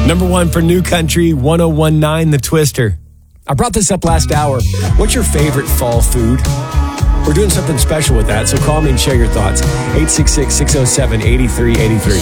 Number one for New Country, 1019 The Twister. I brought this up last hour. What's your favorite fall food? We're doing something special with that, so call me and share your thoughts. 866-607-8383.